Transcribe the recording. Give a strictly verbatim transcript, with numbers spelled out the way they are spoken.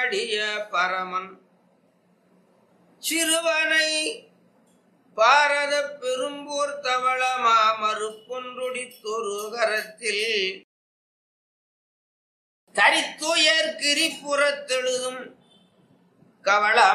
பாடிய பரமன் சிறுவனை பாரத பெரும்போர் தவளமா மறுப்பொன்றொடித்தொரு கரத்தில் தரித்துயர் கிரிப்புறத்தெழுதும் கவள